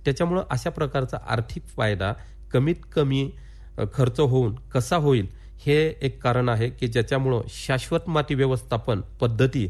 त्याच्यामुळं अशा प्रकारचा आर्थिक फायदा कमीत कमी खर्च होऊन कसा होईल हे एक कारण आहे की ज्याच्यामुळं शाश्वत माती व्यवस्थापन पद्धती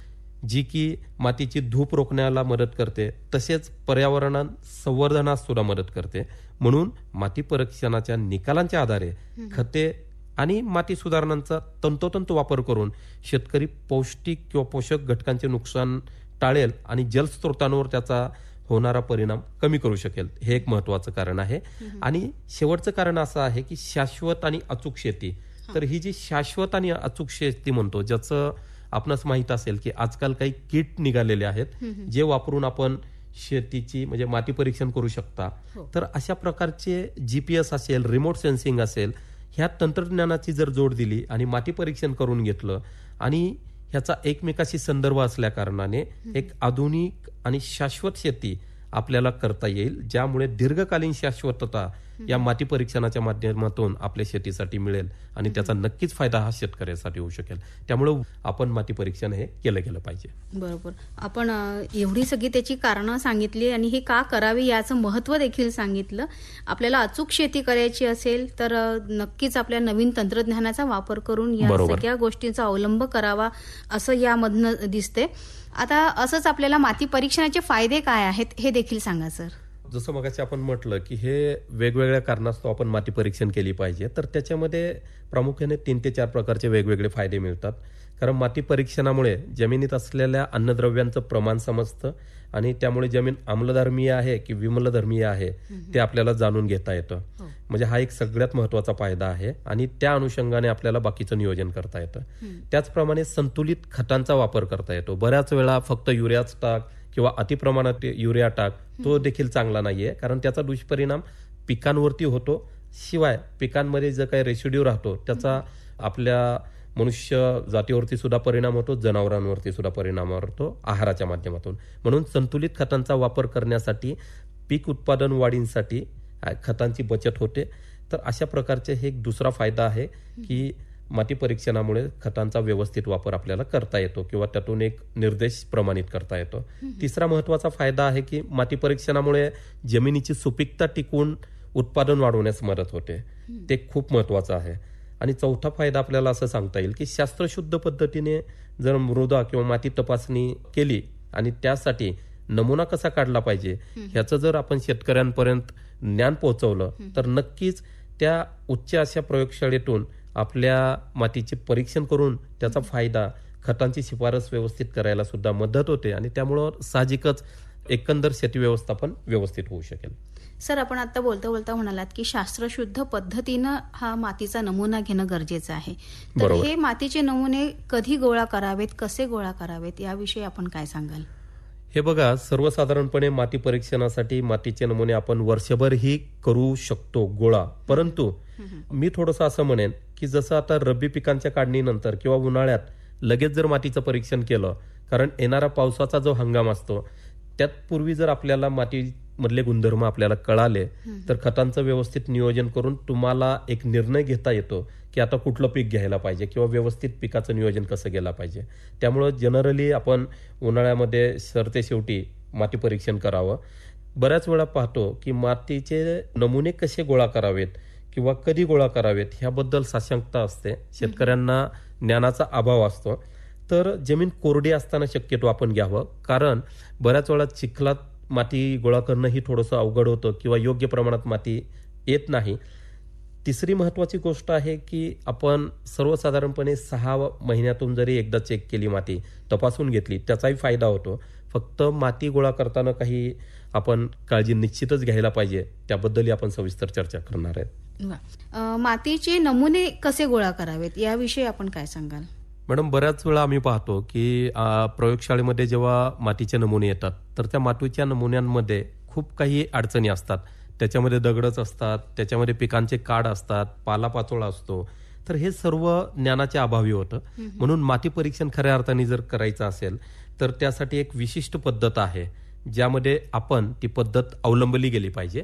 जी की मातीची धूप रोखण्याला मदत करते तसेच पर्यावरण संवर्धनास सुद्धा मदत करते. म्हणून माती परीक्षणाच्या निकालांच्या आधारे खते आणि माती सुधारणांचा तंतोतंत वापर करून शेतकरी पौष्टिक किंवा पोषक घटकांचे नुकसान टाळेल आणि जलस्रोतांवर त्याचा होणारा परिणाम कमी करू शकेल. हे एक महत्वाचं कारण आहे. आणि शेवटचं कारण असं आहे की शाश्वत आणि अचूक शेती. तर ही जी शाश्वत आणि अचूक शेती म्हणतो ज्याचं आपणास माहित असेल की आजकाल काही किट निघालेले आहेत जे वापरून आपण शेतीची म्हणजे माती परीक्षण करू शकता. तर अशा प्रकारचे GPS असेल, रिमोट सेन्सिंग असेल, ह्या तंत्रज्ञानाची जर जोड दिली आणि माती परीक्षण करून घेतलं आणि ह्याचा एकमेकाशी संदर्भ असल्या कारणाने एक आधुनिक आणि शाश्वत शेती आपल्याला करता येईल, ज्यामुळे दीर्घकालीन शाश्वतता या माती परीक्षणाच्या माध्यमातून आपल्या शेतीसाठी मिळेल आणि त्याचा नक्कीच फायदा हा शेतकऱ्यासाठी होऊ शकेल. त्यामुळे आपण माती परीक्षण हे केलं गेलं पाहिजे. बरोबर. आपण एवढी सगळी त्याची कारणं सांगितली आणि हे का करावी याचं महत्त्व देखील सांगितलं. आपल्याला अचूक शेती करायची असेल तर नक्कीच आपल्या नवीन तंत्रज्ञानाचा वापर करून या सगळ्या गोष्टींचा अवलंब करावा असं यामधनं दिसते. आता असंच आपल्याला माती परीक्षणाचे फायदे काय आहेत हे देखील सांगा सर. जसं मगाशी आपण म्हटलं की हे वेगवेगळ्या कारणास्तव आपण माती परीक्षण केली पाहिजे, तर त्याच्यामध्ये प्रामुख्याने 3 ते 4 प्रकारचे वेगवेगळे फायदे मिळतात. कारण माती परीक्षणामुळे जमिनीत असलेल्या अन्नद्रव्यांचं प्रमाण समजतं आणि त्यामुळे जमीन आम्लधर्मीय आहे की विमलधर्मीय आहे ते आपल्याला जाणून घेता येतं. म्हणजे हा एक सगळ्यात महत्वाचा फायदा आहे आणि त्या अनुषंगाने आपल्याला बाकीचं नियोजन करता येतं. त्याचप्रमाणे संतुलित खतांचा वापर करता येतो. बऱ्याच वेळा फक्त युरियाच टाक किंवा अतिप्रमाणात युरिया टाक तो देखील चांगला नाहीये, कारण त्याचा दुष्परिणाम पिकांवरती होतो. शिवाय पिकांमध्ये जो काही रेसिड्यू राहतो त्याचा आपल्या मनुष्य जातीवरती सुद्धा परिणाम होतो, जनावरांवरती सुद्धा परिणाम होतो आहाराच्या माध्यमातून. म्हणून संतुलित खतांचा वापर करण्यासाठी पीक उत्पादन वाढीसाठी खतांची बचत होते. तर अशा प्रकारचे हे एक दुसरा फायदा आहे की माती परीक्षणामुळे खतांचा व्यवस्थित वापर आपल्याला करता येतो किंवा त्यातून एक निर्देश प्रमाणित करता येतो. तिसरा महत्वाचा फायदा आहे की माती परीक्षणामुळे जमिनीची सुपीकता टिकवून उत्पादन वाढवण्यास मदत होते. ते खूप महत्वाचं आहे. आणि चौथा फायदा आपल्याला असं सांगता येईल की शास्त्रशुद्ध पद्धतीने जर मृदा किंवा माती तपासणी केली आणि त्यासाठी नमुना कसा काढला पाहिजे ह्याचं जर आपण शेतकऱ्यांपर्यंत ज्ञान पोहोचवलं तर नक्कीच त्या उच्च अशा प्रयोगशाळेतून आपल्या मातीचे परीक्षण करून त्याचा फायदा खतांची शिफारस व्यवस्थित करायला सुद्धा मदत होते आणि त्यामुळं साहजिकच एकंदर शेती व्यवस्थापन व्यवस्थित होऊ शकेल. सर, आपण आता बोलता बोलता म्हणालात की शास्त्रशुद्ध पद्धतीनं हा मातीचा नमुना घेणं गरजेचं आहे. तर हे मातीचे नमुने कधी गोळा करावेत, कसे गोळा करावेत याविषयी आपण काय सांगाल? हे बघा, सर्वसाधारणपणे माती परीक्षणासाठी मातीचे नमुने आपण वर्षभरही करू शकतो गोळा. परंतु मी थोडंसं असं म्हणेन की जसं आता रब्बी पिकांच्या काढणीनंतर किंवा उन्हाळ्यात लगेच जर मातीचं परीक्षण केलं, कारण येणारा पावसाचा जो हंगाम असतो त्यात पूर्वी जर आपल्याला माती मधले गुणधर्म आपल्याला कळाले तर खतांचं व्यवस्थित नियोजन करून तुम्हाला एक निर्णय घेता येतो की आता कुठलं पीक घ्यायला पाहिजे किंवा व्यवस्थित पिकाचं नियोजन कसं केलं पाहिजे. त्यामुळं जनरली आपण उन्हाळ्यामध्ये सरते शेवटी माती परीक्षण करावं. बऱ्याच वेळा पाहतो की मातीचे नमुने कसे गोळा करावेत किंवा कधी गोळा करावेत ह्याबद्दल साशंकता असते. शेतकऱ्यांना ज्ञानाचा अभाव असतो. तर जमीन कोरडी असताना शक्यतो आपण घ्यावं, कारण बऱ्याच वेळा चिखलात माती गोळा करणं ही थोडंसं अवघड होतं किंवा योग्य प्रमाणात माती येत नाही. तिसरी महत्वाची गोष्ट आहे की आपण सर्वसाधारणपणे 6 महिन्यातून जरी एकदा चेक केली, माती तपासून घेतली, त्याचाही फायदा होतो. फक्त माती गोळा करताना काही आपण काळजी निश्चितच घ्यायला पाहिजे, त्याबद्दलही आपण सविस्तर चर्चा करणार आहेत. मातीचे नमुने कसे गोळा करावेत याविषयी आपण काय सांगाल? मॅडम, बऱ्याच वेळा आम्ही पाहतो की प्रयोगशाळेमध्ये जेव्हा मातीचे नमुने येतात तर त्या मातीच्या नमुन्यांमध्ये खूप काही अडचणी असतात. त्याच्यामध्ये दगडच असतात, त्याच्यामध्ये पिकांचे काड असतात, पालापाचोळा असतो. तर हे सर्व ज्ञानाच्या अभावी होतं. म्हणून माती परीक्षण खऱ्या अर्थाने जर करायचं असेल तर त्यासाठी एक विशिष्ट पद्धत आहे ज्यामध्ये आपण ती पद्धत अवलंबली गेली पाहिजे.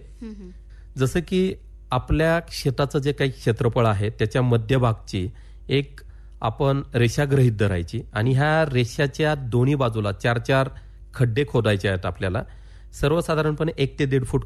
जसं की आपल्या शेताचं जे काही क्षेत्रफळ आहे त्याच्या मध्यभागची एक आपण रेषा गृहीत धरायची आणि ह्या रेषाच्या दोन्ही बाजूला 4-4 खड्डे खोदायचे आहेत आपल्याला. सर्वसाधारणपणे 1 ते 1.5 फूट